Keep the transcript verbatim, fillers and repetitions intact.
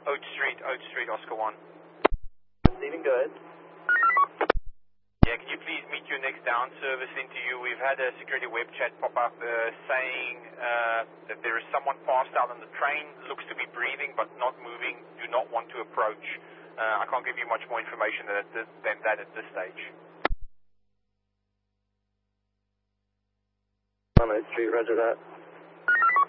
Oat Street, Oat Street, Oscar one. Receiving, go ahead. Yeah, can you please meet your next down service into you? We've had a security web chat pop up uh, saying uh, that there is someone passed out on the train, looks to be breathing but not moving, do not want to approach. Uh, I can't give you much more information than, than that at this stage. On Oat Street, roger that.